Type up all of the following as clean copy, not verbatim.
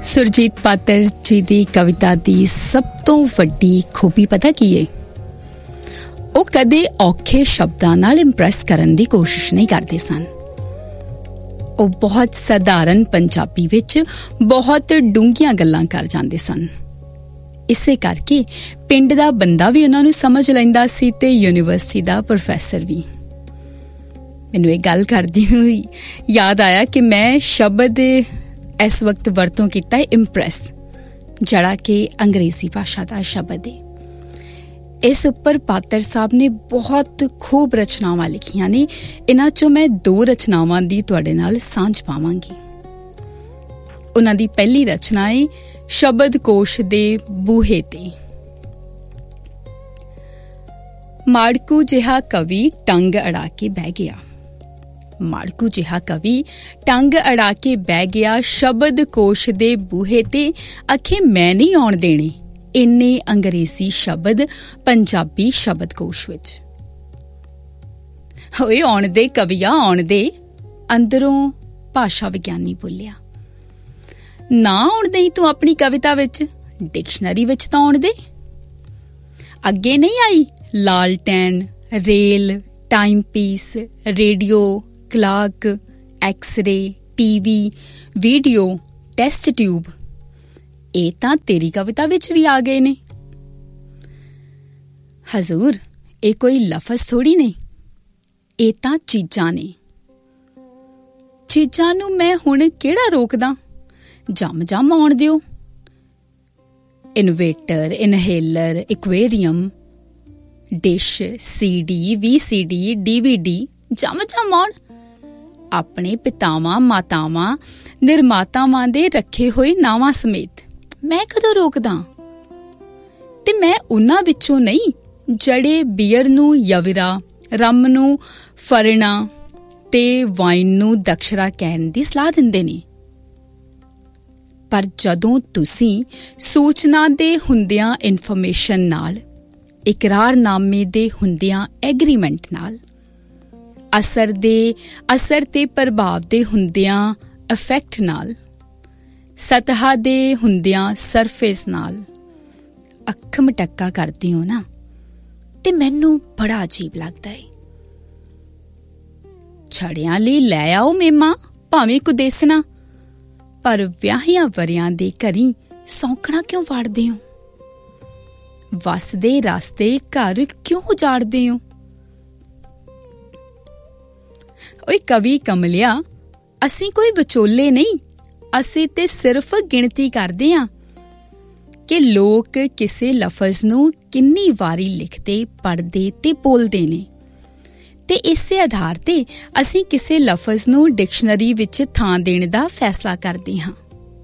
ਸੁਰਜੀਤ ਪਾਤਰ ਜੀ ਦੀ ਕਵਿਤਾ ਦੀ ਸਭ ਤੋਂ ਵੱਡੀ ਖੂਬੀ ਪਤਾ ਕੀ ਹੈ? ਉਹ ਕਦੇ ਔਖੇ ਸ਼ਬਦਾਂ ਨਾਲ ਇੰਪ੍ਰੈਸ ਕਰਨ ਦੀ ਕੋਸ਼ਿਸ਼ ਨਹੀਂ ਕਰਦੇ ਸਨ। ਉਹ ਬਹੁਤ ਸਧਾਰਨ ਪੰਜਾਬੀ ਵਿੱਚ ਬਹੁਤ ਡੂੰਘੀਆਂ ਗੱਲਾਂ ਕਰ ਜਾਂਦੇ ਸਨ। ਇਸੇ ਕਰਕੇ ਪਿੰਡ ਦਾ ਬੰਦਾ ਵੀ ਉਹਨਾਂ ਨੂੰ ਸਮਝ ਲੈਂਦਾ ਸੀ ਤੇ ਯੂਨੀਵਰਸਿਟੀ ਦਾ ਪ੍ਰੋਫੈਸਰ ਵੀ। ਮੈਨੂੰ ਇਹ ਗੱਲ ਕਰਦੀ ਹੋਈ ਯਾਦ ਆਇਆ ਕਿ ਮੈਂ ਸ਼ਬਦ ਇਸ ਵਕਤ ਵਰਤੋਂ ਕੀਤਾ ਹੈ ਇੰਪ੍ਰੈਸ, ਜਿਹੜਾ ਕਿ ਅੰਗਰੇਜ਼ੀ ਭਾਸ਼ਾ ਦਾ ਸ਼ਬਦ ਹੈ। ਇਸ ਉੱਪਰ ਪਾਤਰ ਸਾਹਿਬ ਨੇ ਬਹੁਤ ਖੂਬ ਰਚਨਾਵਾਂ ਲਿਖੀਆਂ ਨੇ। ਇਹਨਾਂ 'ਚੋਂ ਮੈਂ 2 ਰਚਨਾਵਾਂ ਦੀ ਤੁਹਾਡੇ ਨਾਲ ਸਾਂਝ ਪਾਵਾਂਗੀ। ਉਹਨਾਂ ਦੀ ਪਹਿਲੀ ਰਚਨਾ ਹੈ ਸ਼ਬਦਕੋਸ਼ ਦੇ ਬੂਹੇ ਤੇ। ਮਾੜਕੂ ਜਿਹਾ ਕਵੀ ਟੰਗ ਅੜਾ ਕੇ ਬਹਿ ਗਿਆ। ਮਾੜਕੂ ਜਿਹਾ ਕਵੀ ਟੰਗ ਅੜਾ ਕੇ ਬਹਿ ਗਿਆ ਸ਼ਬਦਕੋਸ਼ ਦੇ ਬੂਹੇ ਤੇ। ਆਖੇ ਮੈਂ ਨਹੀਂ ਆਉਣ ਦੇਣੇ ਇੰਨੇ ਅੰਗਰੇਜ਼ੀ ਸ਼ਬਦ ਪੰਜਾਬੀ ਸ਼ਬਦਕੋਸ਼ ਵਿੱਚ। ਹੋਏ ਆਉਣ ਦੇ ਕਵੀਆ ਆਉਣ ਦੇ, ਅੰਦਰੋਂ ਭਾਸ਼ਾ ਵਿਗਿਆਨੀ ਬੋਲਿਆ। ਨਾ ਆਉਣ ਦੇ ਤੂੰ ਆਪਣੀ ਕਵਿਤਾ ਵਿੱਚ, ਡਿਕਸ਼ਨਰੀ ਵਿੱਚ ਤਾਂ ਆਉਣ ਦੇ। ਅੱਗੇ ਨਹੀਂ ਆਈ ਲਾਲਟੈਨ, rail, time piece, radio, clock, x ray, TV, video, test tube, ਇਹ ਤਾਂ ਤੇਰੀ ਕਵਿਤਾ ਵਿੱਚ ਵੀ ਆ ਗਏ ਨੇ। ਹਜ਼ੂਰ, ਇਹ ਕੋਈ ਲਫ਼ਜ਼ ਥੋੜੀ ਨੇ, ਇਹ ਤਾਂ ਚੀਜ਼ਾਂ ਨੇ। ਚੀਜ਼ਾਂ ਨੂੰ ਮੈਂ ਹੁਣ ਕਿਹੜਾ ਰੋਕਦਾ, ਜੰਮ ਆਉਣ ਦਿਓ। Inverter, inhaler, ਇਕੁਏਰੀਅਮ, dish, CD, VCD, DVD, ਜੰਮ ਆਉਣ। ਆਪਣੇ ਪਿਤਾਵਾਂ ਮਾਤਾਵਾਂ ਨਿਰਮਾਤਾਵਾਂ ਦੇ ਰੱਖੇ ਹੋਏ ਨਾਵਾਂ ਸਮੇਤ ਮੈਂ ਕਦੋਂ ਰੋਕਦਾ? ਤੇ ਮੈਂ ਉਹਨਾਂ ਵਿੱਚੋਂ ਨਹੀਂ ਜਿਹੜੇ ਬੀਅਰ ਨੂੰ ਯਵਿਰਾ, ਰਮ ਨੂੰ ਫਰਣਾ ਤੇ ਵਾਈਨ ਨੂੰ ਦਕਸ਼ਰਾ ਕਹਿਣ ਦੀ ਸਲਾਹ ਦਿੰਦੇ ਨੇ। ਪਰ ਜਦੋਂ ਤੁਸੀਂ ਸੂਚਨਾ ਦੇ ਹੁੰਦਿਆਂ ਇਨਫੋਰਮੇਸ਼ਨ ਨਾਲ, ਇਕਰਾਰਨਾਮੇ ਦੇ ਹੁੰਦਿਆਂ ਐਗਰੀਮੈਂਟ ਨਾਲ, ਅਸਰ ਤੇ ਪ੍ਰਭਾਵ ਦੇ ਹੁੰਦਿਆਂ ਇਫੈਕਟ ਨਾਲ, ਸਤਹਾ ਦੇ ਹੁੰਦਿਆਂ ਸਰਫੇਸ ਨਾਲ ਅੱਖ ਮਟੱਕਾ ਕਰਦੇ ਹੋ ਨਾ, ਤੇ ਮੈਨੂੰ ਬੜਾ ਅਜੀਬ ਲੱਗਦਾ ਏ। ਛੜਿਆਂ ਲਈ ਲੈ ਆਓ ਮੇਮਾ, ਭਾਵੇਂ ਕੁਦੇਸਣਾ, ਪਰ ਵਿਆਹਿਆਂ ਵਰਿਆਂ ਦੇ ਘਰੀਂ ਸੌਂਕਣਾ ਕਿਉਂ ਵਾੜਦੇ ਹੋ? ਵਸਦੇ ਰਸਤੇ ਘਰ ਕਿਉਂ ਉਜਾੜਦੇ ਹੋ? ਓਏ ਕਵੀ ਕਮਲਿਆ, ਅਸੀਂ ਕੋਈ ਵਿਚੋਲੇ ਨਹੀਂ, ਅਸੀਂ ਤੇ ਸਿਰਫ ਗਿਣਤੀ ਕਰਦੇ ਹਾਂ ਕਿ ਲੋਕ ਕਿਸੇ ਲਫ਼ਜ਼ ਨੂੰ ਕਿੰਨੀ ਵਾਰੀ ਲਿਖਦੇ, ਪੜ੍ਹਦੇ ਤੇ ਬੋਲਦੇ ਨੇ, ਤੇ ਇਸੇ ਆਧਾਰ ਤੇ ਅਸੀਂ ਕਿਸੇ ਲਫ਼ਜ਼ ਨੂੰ ਡਿਕਸ਼ਨਰੀ ਵਿੱਚ ਥਾਂ ਦੇਣ ਦਾ ਫੈਸਲਾ ਕਰਦੇ ਹਾਂ।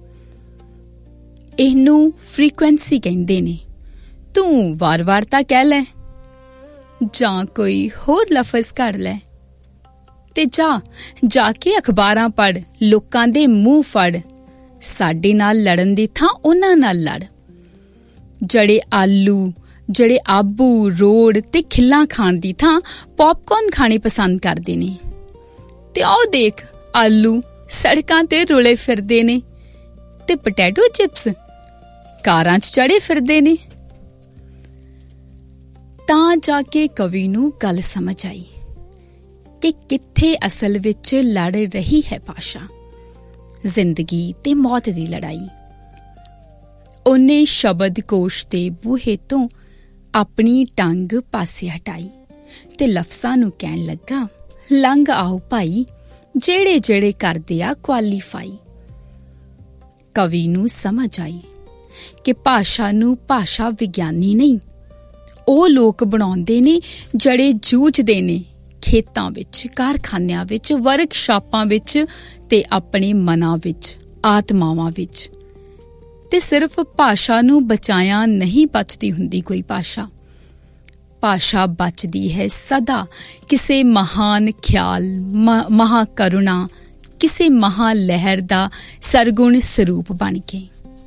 ਇਹਨੂੰ ਫ੍ਰੀਕੁਐਂਸੀ ਕਹਿੰਦੇ ਨੇ। ਤੂੰ ਵਾਰ-ਵਾਰ ਤਾਂ ਕਹਿ ਲੈ, ਜਾਂ ਕੋਈ ਹੋਰ ਲਫ਼ਜ਼ ਕਰ ਲੈ, ਤੇ ਜਾ ਕੇ ਅਖਬਾਰਾਂ ਪੜ੍ਹ, ਲੋਕਾਂ ਦੇ ਮੂੰਹ ਫੜ। ਸਾਡੇ ਨਾਲ ਲੜਨ ਦੀ ਥਾਂ ਉਹਨਾਂ ਨਾਲ ਲੜ, ਜਿਹੜੇ ਆਲੂ, ਜਿਹੜੇ ਆਬੂ, ਰੋੜ ਤੇ ਖਿੱਲਾਂ ਖਾਣ ਦੀ ਥਾਂ ਪੌਪਕੌਰਨ ਖਾਣੇ ਪਸੰਦ ਕਰਦੇ ਨੇ। ਤੇ ਆਓ ਦੇਖ, ਆਲੂ ਸੜਕਾਂ ਤੇ ਰੁਲੇ ਫਿਰਦੇ ਨੇ ਤੇ ਪੋਟੈਟੋ ਚਿਪਸ ਕਾਰਾਂ 'ਚ ਚੜੇ ਫਿਰਦੇ ਨੇ। ਤਾਂ ਜਾ ਕੇ ਕਵੀ ਨੂੰ ਗੱਲ ਸਮਝ ਆਈ ਕਿ ਕਿੱਥੇ ਅਸਲ ਵਿੱਚ ਲੜ ਰਹੀ ਹੈ ਭਾਸ਼ਾ, ਜ਼ਿੰਦਗੀ ਤੇ ਮੌਤ ਦੀ ਲੜਾਈ। ਉਹਨੇ ਸ਼ਬਦਕੋਸ਼ ਦੇ ਬੂਹੇ ਤੋਂ ਆਪਣੀ ਟੰਗ ਪਾਸੇ ਹਟਾਈ ਤੇ ਲਫ਼ਜ਼ਾਂ ਨੂੰ ਕਹਿਣ ਲੱਗਾ, ਲੰਘ ਆਓ ਭਾਈ, ਜਿਹੜੇ ਕਰਦੇ ਆ ਕੁਆਲੀਫਾਈ। ਕਵੀ ਨੂੰ ਸਮਝ ਆਈ ਕਿ ਭਾਸ਼ਾ ਨੂੰ ਭਾਸ਼ਾ ਵਿਗਿਆਨੀ ਨਹੀਂ, ਉਹ ਲੋਕ ਬਣਾਉਂਦੇ ਨੇ ਜਿਹੜੇ ਜੂਝਦੇ ਨੇ ਖੇਤਾਂ ਵਿੱਚ, ਕਾਰਖਾਨਿਆਂ ਵਿੱਚ, ਵਰਕਸ਼ਾਪਾਂ ਵਿੱਚ ਤੇ ਆਪਣੇ ਮਨਾਂ ਵਿੱਚ, ਆਤਮਾਵਾਂ ਵਿੱਚ। ਤੇ ਸਿਰਫ ਭਾਸ਼ਾ ਨੂੰ ਬਚਾਇਆ ਨਹੀਂ ਬਚਦੀ ਹੁੰਦੀ ਕੋਈ ਭਾਸ਼ਾ। ਭਾਸ਼ਾ ਬਚਦੀ ਹੈ ਸਦਾ ਕਿਸੇ ਮਹਾਨ ਖਿਆਲ, ਮਹਾਕਰੁਣਾ, ਕਿਸੇ ਮਹਾਲਹਿਰ ਦਾ ਸਰਗੁਣ ਸਰੂਪ ਬਣ ਕੇ।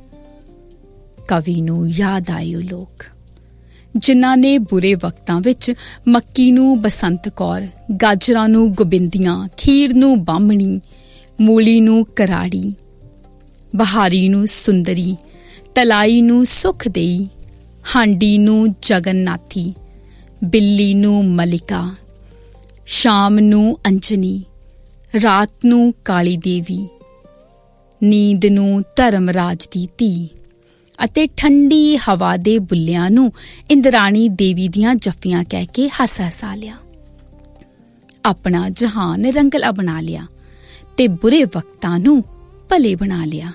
ਕਵੀ ਨੂੰ ਯਾਦ ਆਏ ਉਹ ਲੋਕ ਜਿਨ੍ਹਾਂ ਨੇ ਬੁਰੇ ਵਕਤਾਂ ਵਿੱਚ ਮੱਕੀ ਨੂੰ ਬਸੰਤ ਕੌਰ, ਗਾਜਰਾਂ ਨੂੰ ਗੋਬਿੰਦੀਆਂ, ਖੀਰ ਨੂੰ ਬਾਹਮਣੀ, ਮੂਲੀ ਨੂੰ ਕਰਾੜੀ, ਬਹਾਰੀ ਨੂੰ ਸੁੰਦਰੀ, ਤਲਾਈ ਨੂੰ ਸੁਖ ਦੇਈ, ਹਾਂਡੀ ਨੂੰ ਜਗਨਨਾਥੀ, ਬਿੱਲੀ ਨੂੰ ਮਲਿਕਾ, ਸ਼ਾਮ ਨੂੰ ਅੰਜਨੀ, ਰਾਤ ਨੂੰ ਕਾਲੀ ਦੇਵੀ, ਨੀਂਦ ਨੂੰ ਧਰਮਰਾਜ ਦੀ ਧੀ ਅਤੇ ਠੰਡੀ ਹਵਾ ਦੇ ਬੁੱਲਿਆਂ ਨੂੰ ਇੰਦਰਾਣੀ ਦੇਵੀ ਦੀਆਂ ਜੱਫੀਆਂ ਕਹਿ ਕੇ ਹੱਸਾ ਲਿਆ। ਆਪਣਾ ਜਹਾਨ ਰੰਗਲਾ ਬਣਾ ਲਿਆ ਤੇ ਬੁਰੇ ਵਕਤਾਂ ਨੂੰ ਭਲੇ ਬਣਾ ਲਿਆ।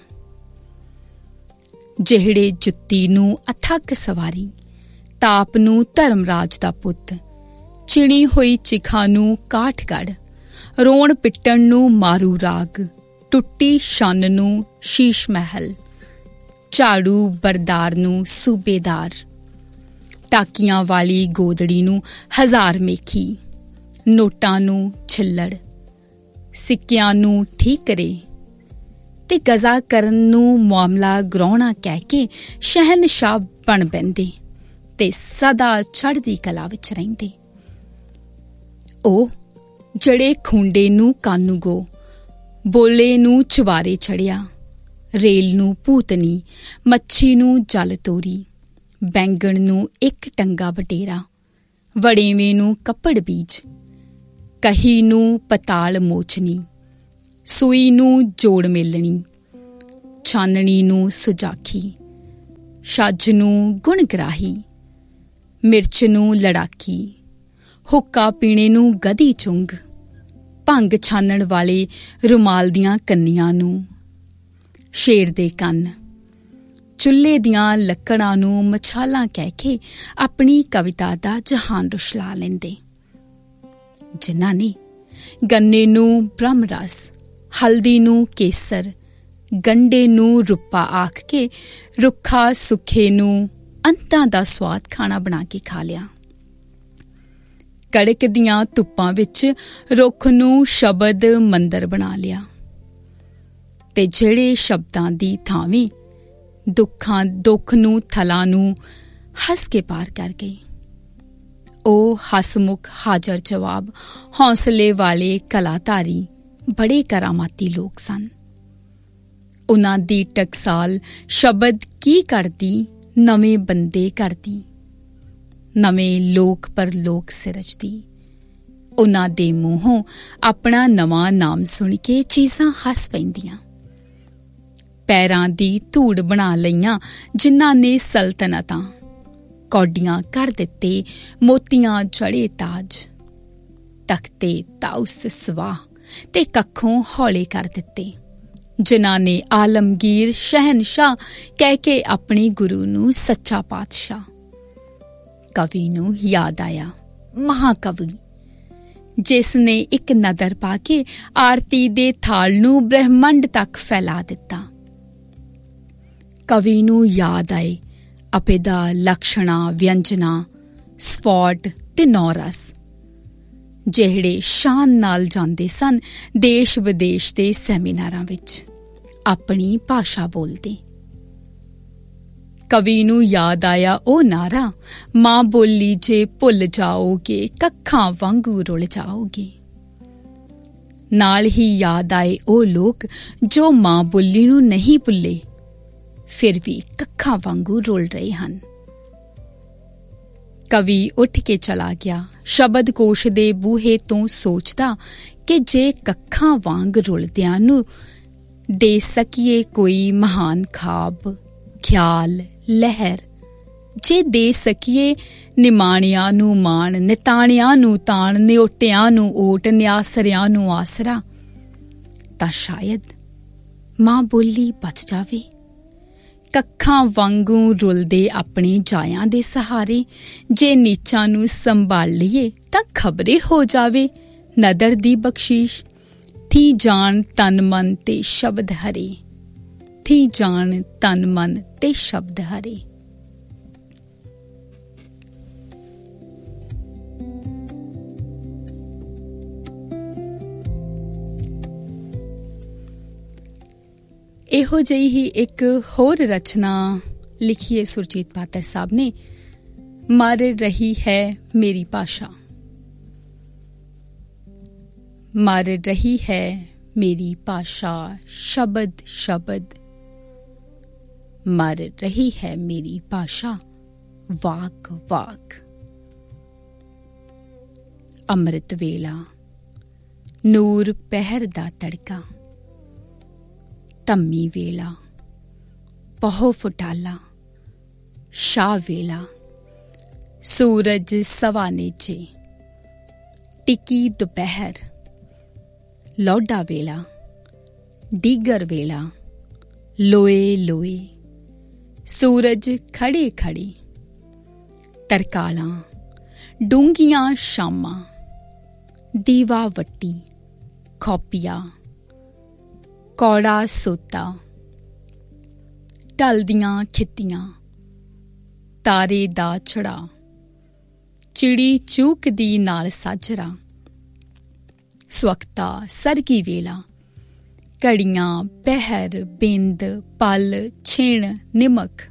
ਜਿਹੜੇ ਜੁੱਤੀ ਨੂੰ ਅਥੱਕ ਸਵਾਰੀ, ਤਾਪ ਨੂੰ ਧਰਮਰਾਜ ਦਾ ਪੁੱਤ, ਚਿਣੀ ਹੋਈ ਚਿਖਾ ਨੂੰ ਕਾਠਗੜ੍ਹ, ਰੋਣ ਪਿੱਟਣ ਨੂੰ ਮਾਰੂ ਰਾਗ, ਟੁੱਟੀ ਛੰਨ ਨੂੰ ਸ਼ੀਸ਼ ਮਹਿਲ, ਝਾੜੂ ਬਰਦਾਰ ਨੂੰ ਸੂਬੇਦਾਰ, ਟਾਕੀਆਂ ਵਾਲੀ ਗੋਦੜੀ ਨੂੰ ਹਜ਼ਾਰ ਮੇਖੀ, ਨੋਟਾਂ ਨੂੰ ਛਿੱਲੜ, ਸਿੱਕਿਆਂ ਨੂੰ ਠੀਕਰੇ ਤੇ ਗਜ਼ਾ ਕਰਨ ਨੂੰ ਮਾਮਲਾ ਗਰਾਉਣਾ ਕਹਿ ਕੇ ਸ਼ਹਿਨਸ਼ਾਹ ਬਣ ਬਹਿੰਦੇ ਤੇ ਸਦਾ ਚੜ੍ਹਦੀ ਕਲਾ ਵਿੱਚ ਰਹਿੰਦੇ। ਉਹ ਜਿਹੜੇ ਖੁੰਡੇ ਨੂੰ ਕਾਨੂੰਗੋ, ਬੋਲੇ ਨੂੰ ਚੁਬਾਰੇ ਚੜਿਆ, ਰੇਲ ਨੂੰ ਭੂਤਨੀ, ਮੱਛੀ ਨੂੰ ਜਲ ਤੋਰੀ, ਬੈਂਗਣ ਨੂੰ ਇੱਕ ਟੰਗਾ ਬਟੇਰਾ, ਵੜੇਵੇਂ ਨੂੰ ਕੱਪੜ ਬੀਜ, ਕਹੀ ਨੂੰ ਪਤਾਲ ਮੋਚਨੀ, ਸੂਈ ਨੂੰ ਜੋੜ ਮੇਲਣੀ, ਚਾਨਣੀ ਨੂੰ ਸੁਜਾਖੀ, ਛੱਜ ਨੂੰ ਗੁਣਗਰਾਹੀ, ਮਿਰਚ ਨੂੰ ਲੜਾਕੀ, ਹੁੱਕਾ ਪੀਣੇ ਨੂੰ ਗਧੀ ਚੁੰਗ, ਭੰਗ ਛਾਨਣ ਵਾਲੇ ਰੁਮਾਲ ਦੀਆਂ ਕੰਨੀਆਂ ਨੂੰ ਸ਼ੇਰ ਦੇ ਕੰਨ, ਚੁੱਲ੍ਹੇ ਦੀਆਂ ਲੱਕੜਾਂ ਨੂੰ ਮਛਾਲਾਂ ਕਹਿ ਕੇ ਆਪਣੀ ਕਵਿਤਾ ਦਾ ਜਹਾਨ ਰੁਸ਼ਲਾ ਲੈਂਦੇ। ਜਿਨ੍ਹਾਂ ਨੇ ਗੰਨੇ ਨੂੰ ਬ੍ਰਹਮ ਰਸ, ਹਲਦੀ ਨੂੰ ਕੇਸਰ, ਗੰਢੇ ਨੂੰ ਰੁੱਪਾ ਆਖ ਕੇ ਰੁੱਖਾ ਸੁੱਖੇ ਨੂੰ ਅੰਤਾਂ ਦਾ ਸਵਾਦ ਖਾਣਾ ਬਣਾ ਕੇ ਖਾ ਲਿਆ। ਕੜਕ ਦੀਆਂ ਧੁੱਪਾਂ ਵਿੱਚ ਰੁੱਖ ਨੂੰ ਸ਼ਬਦ ਮੰਦਰ ਬਣਾ ਲਿਆ ਤੇ ਜਿਹੜੇ ਸ਼ਬਦਾਂ ਦੀ ਥਾਵੇਂ ਦੁੱਖ ਨੂੰ ਥਲਾਂ ਨੂੰ ਹੱਸ ਕੇ ਪਾਰ ਕਰ ਗਏ। ਉਹ ਹਸਮੁਖ ਹਾਜ਼ਰ ਜਵਾਬ ਹੌਸਲੇ ਵਾਲੇ ਕਲਾਧਾਰੀ ਬੜੇ ਕਰਾਮਾਤੀ ਲੋਕ ਸਨ। ਉਨ੍ਹਾਂ ਦੀ ਟਕਸਾਲ ਸ਼ਬਦ ਕੀ ਕਰਦੀ, ਨਵੇਂ ਬੰਦੇ ਕਰਦੀ, ਨਵੇਂ ਲੋਕ ਪਰਲੋਕ ਸਿਰਜਦੀ। ਉਨ੍ਹਾਂ ਦੇ ਮੂੰਹੋਂ ਆਪਣਾ ਨਵਾਂ ਨਾਮ ਸੁਣ ਕੇ ਚੀਜ਼ਾਂ ਹੱਸ ਪੈਂਦੀਆਂ। ਪੈਰਾਂ ਦੀ ਧੂੜ ਬਣਾ ਲਈਆਂ ਜਿਨ੍ਹਾਂ ਨੇ ਸਲਤਨਤਾਂ, ਕੌਡੀਆਂ ਕਰ ਦਿੱਤੇ ਮੋਤੀਆਂ ਜੜੇ ਤਾਜ, ਤਖਤੇ ਤਾਉਸ ਸਵਾਹ ਤੇ ਕੱਖੋਂ ਹੌਲੇ ਕਰ ਦਿੱਤੇ ਜਿਨ੍ਹਾਂ ਨੇ ਆਲਮਗੀਰ ਸ਼ਹਿਨਸ਼ਾਹ ਕਹਿ ਕੇ ਆਪਣੇ ਗੁਰੂ ਨੂੰ ਸੱਚਾ ਪਾਤਸ਼ਾਹ। ਕਵੀ ਨੂੰ ਯਾਦ ਆਇਆ ਮਹਾਕਵੀ ਜਿਸ ਨੇ ਇੱਕ ਨਦਰ ਪਾ ਕੇ ਆਰਤੀ ਦੇ ਥਾਲ ਨੂੰ ਬ੍ਰਹਿਮੰਡ ਤੱਕ ਫੈਲਾ ਦਿੱਤਾ। ਕਵੀ ਨੂੰ ਯਾਦ ਆਏ ਅਪਿਦਾ, ਲਕਸ਼ਣਾ, ਵਿਅੰਜਨਾ, ਸਫੋਟ ਤੇ ਨੌਰਸ ਜਿਹੜੇ ਸ਼ਾਨ ਨਾਲ ਜਾਂਦੇ ਸਨ ਦੇਸ਼ ਵਿਦੇਸ਼ ਦੇ ਸੈਮੀਨਾਰਾਂ ਵਿੱਚ ਆਪਣੀ ਭਾਸ਼ਾ ਬੋਲਦੇ। ਕਵੀ ਨੂੰ ਯਾਦ ਆਇਆ ਉਹ ਨਾਰਾ, ਮਾਂ ਬੋਲੀ ਜੇ ਭੁੱਲ ਜਾਓਗੇ ਕੱਖਾਂ ਵਾਂਗੂ ਰੁਲ ਜਾਓਗੇ। ਨਾਲ ਹੀ ਯਾਦ ਆਏ ਉਹ ਲੋਕ ਜੋ ਮਾਂ ਬੋਲੀ ਨੂੰ ਨਹੀਂ ਭੁੱਲੇ, ਫਿਰ ਵੀ ਕੱਖਾਂ ਵਾਂਗੂ ਰੁਲ ਰਹੇ ਹਨ। ਕਵੀ ਉੱਠ ਕੇ ਚਲਾ ਗਿਆ ਸ਼ਬਦਕੋਸ਼ ਦੇ ਬੂਹੇ ਤੋਂ, ਸੋਚਦਾ ਕਿ ਜੇ ਕੱਖਾਂ ਵਾਂਗ ਰੁਲਦਿਆਂ ਨੂੰ ਦੇ ਸਕੀਏ ਕੋਈ ਮਹਾਨ ਖਾਬ, ਖਿਆਲ, ਲਹਿਰ, ਜੇ ਦੇ ਸਕੀਏ ਨਿਮਾਣਿਆਂ ਨੂੰ ਮਾਣ, ਨਿਤਾਣਿਆਂ ਨੂੰ ਤਾਣ, ਨਿਓਟਿਆਂ ਨੂੰ ਓਟ, ਨਿਆਸਰਿਆਂ ਨੂੰ ਆਸਰਾ, ਤਾਂ ਸ਼ਾਇਦ ਮਾਂ ਬੋਲੀ ਬਚ ਜਾਵੇ। ਕੱਖਾਂ ਵਾਂਗੂ ਰੁਲਦੇ ਆਪਣੇ ਜਾਇਆਂ ਦੇ ਸਹਾਰੇ ਜੇ ਨੀਚਾਂ ਨੂੰ ਸੰਭਾਲ ਲਈਏ ਤਾਂ ਖਬਰੇ ਹੋ ਜਾਵੇ ਨਦਰ ਦੀ ਬਖਸ਼ੀਸ਼। ਥੀ ਜਾਣ ਤਨ ਮਨ ਤੇ ਸ਼ਬਦ ਹਰੇ, ਥੀ ਜਾਣ ਤਨ ਮਨ ਤੇ ਸ਼ਬਦ ਹਰੇ। ਇਹੋ ਜਿਹੀ ਹੀ ਇੱਕ ਹੋਰ ਰਚਨਾ ਲਿਖੀ ਹੈ ਸੁਰਜੀਤ ਪਾਤਰ ਸਾਹਿਬ ਨੇ, ਮਰ ਰਹੀ ਹੈ ਮੇਰੀ ਭਾਸ਼ਾ। ਮਰ ਰਹੀ ਹੈ ਮੇਰੀ ਭਾਸ਼ਾ, ਸ਼ਬਦ ਸ਼ਬਦ मर रही है मेरी भाषा वाक वाक। अमृत वेला नूर पहर दा तड़का, धम्मी वेला पहो फुटाला, शाह वेला सूरज सवा नीचे, टिकी दोपहर लौडा वेला, डीगर वेला लोए लोए, सूरज खड़े खड़े, तरकाला डूंगियां शामां, दीवा वट्टी खोपिया, कौड़ा सोता, ढलदियां खित्तियां, तारे दा छड़ा, चिड़ी चूकदी नाल साजरा, स्वखता सरगी वेला, घड़ियां पहर बिंद पल छिण निमक,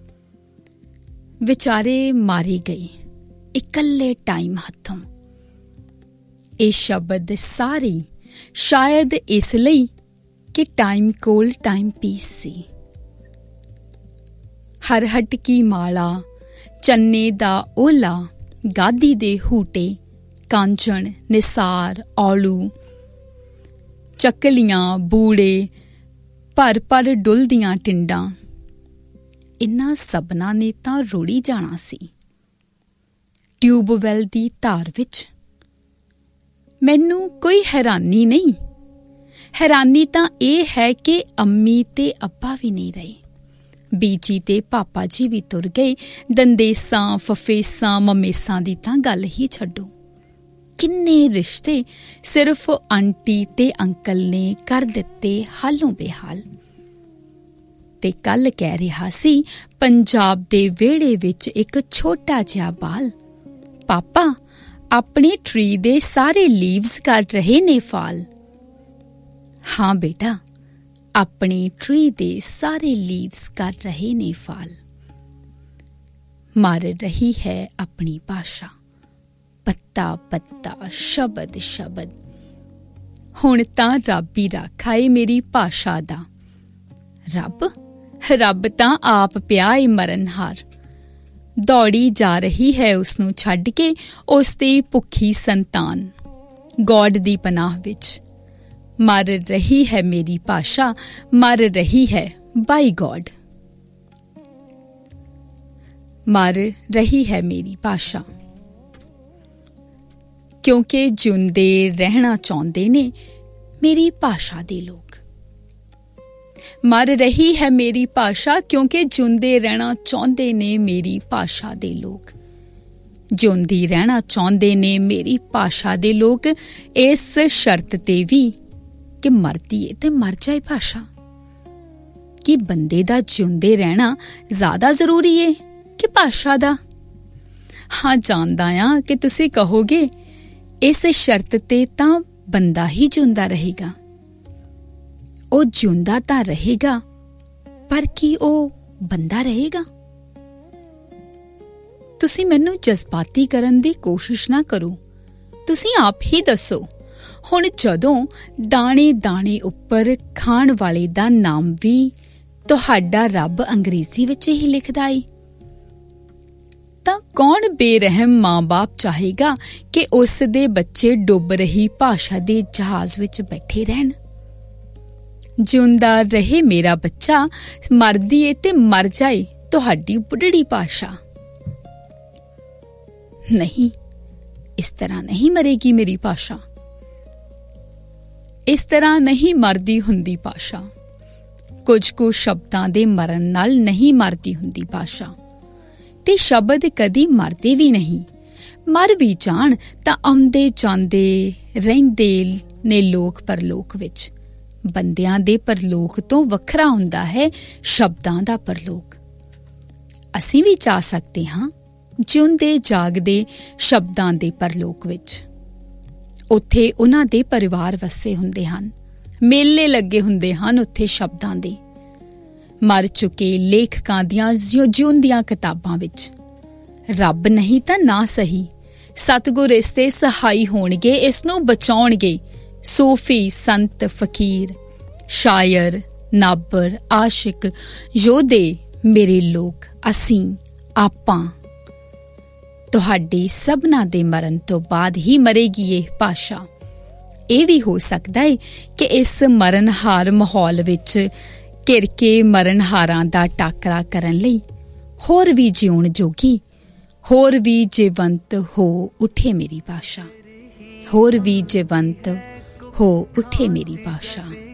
विचारे मारे गए इकल्ले टाइम हथों। ये शब्द सारे शायद इसलिए कि टाइम कोल टाइम पीस सी। हरहट की माला, चन्ने दा ओला, गादी दे हूटे, कांचन निसार औलू, चकलियां बूड़े भर भर डुलदियां टिंडां, इन्हां सबना ने तां रुड़ी जाना सी ट्यूबवैल दी धार विच। मैनू कोई हैरानी नहीं, हैरानी तां एह है कि अम्मी ते अब्बा भी नहीं रहे, बीजी ते पापा जी भी तुर गए, दंदेसां फफेसां ममेसां दी तां गल ही छड्डो। किन्ने रिश्ते सिर्फ आंटी ते अंकल ने कर दिते हालों बेहाल। ते कल कह रहा सी पंजाब दे वेड़े विच एक छोटा जिहा बाल, पापा अपने ट्री दे सारे लीव्स कट रहे ने फाल। हाँ बेटा, अपने ट्री दे सारे लीव्स कर रहे ने फाल। मर रही है अपनी भाषा, पत्ता पत्ता शब्द शब्द। हुण तां रब ही राखा है मेरी भाषा दा। रब तां आप पिया है मरनहार, दौड़ी जा रही है उसनू छड्ड के उसदी भुखी संतान। गॉड दी पनाह विच मर रही है मेरी भाषा, मर रही है बाय गॉड। मर रही है मेरी भाषा क्योंकि जिंदे रहना चाहते ने मेरी भाषा दे लोग। मर रही है मेरी भाषा क्योंकि जिंदे रहना चाहते ने मेरी भाषा दे लोग। जिंदी रहना चाहते ने मेरी भाषा दे लोग, इस शर्त ते भी कि मरदी है ते मर जाए भाषा। कि बंदे दा जिंदे रहना ज्यादा जरूरी है कि भाषा दा? हाँ जानदा आ कि तुसी कहोगे इस शर्त ते तां बंदा ही जिंदा रहेगा। ओ जिंदा तां रहेगा पर की ओ बंदा रहेगा? तुसी मैनू जज्बाती करन दी कोशिश ना करो, तुसी आप ही दसो। हुण जदों दाणे दाणे उपर खाण वाले दा नाम भी तुहाडा रब अंग्रेजी विच ही लिखदा है, तां कौन बेरहम मां बाप चाहेगा कि उस दे बच्चे डुब रही भाषा दे जहाज विच बैठे रहन? जिंदा रहे मेरा बच्चा, मरदी है ते मर जाए तुहाडी बुढ़ड़ी भाषा। नहीं, इस तरह नहीं मरेगी मेरी भाषा, इस तरह नहीं मरदी हुंदी भाषा। कुछ कुछ शब्दां दे मरण नाल नहीं मरदी हुंदी भाषा, ते शब्द कदी मरदे भी नहीं। मर भी जाण तां आउंदे जांदे रहिंदे ने लोक परलोक विच। बंदियां दे परलोक तो वखरा हुंदा है शब्दां दा परलोक। असीं भी जा सकते हां जिउंदे जागदे शब्दां दे परलोक विच। उत्थे उन्हां दे परिवार वसे हुंदे हन, मेले लगे हुंदे हन उत्थे शब्दां दे। मर चुके लेखकां दियां जिउंदियां किताबां विच। रब नहीं तां ना सही, सतगुर इस ते सहाई होणगे, इसनूं बचाउणगे। सूफी, संत, फकीर, शायर, नाबर, आशिक, योधे, ਮੇਰੇ ਲੋਕ, ਅਸੀਂ, ਆਪਾਂ, ਤੁਹਾਡੇ ਸਭਨਾਂ ਦੇ ਮਰਨ ਤੋਂ ਬਾਅਦ ਹੀ ਮਰੇਗੀ ਇਹ ਭਾਸ਼ਾ। ਇਹ ਵੀ ਹੋ ਸਕਦਾ ਹੈ ਕਿ ਇਸ ਮਰਨਹਾਰ ਮਾਹੌਲ ਵਿੱਚ ਘਿਰ ਕੇ ਮਰਨਹਾਰਾਂ ਦਾ ਟਾਕਰਾ ਕਰਨ ਲਈ ਹੋਰ ਵੀ ਜਿਉਣ ਜੋਗੀ, ਹੋਰ ਵੀ ਜੀਵੰਤ ਹੋ ਉੱਠੇ ਮੇਰੀ ਭਾਸ਼ਾ, ਹੋਰ ਵੀ ਜੀਵੰਤ ਹੋ ਉੱਠੇ ਮੇਰੀ ਭਾਸ਼ਾ।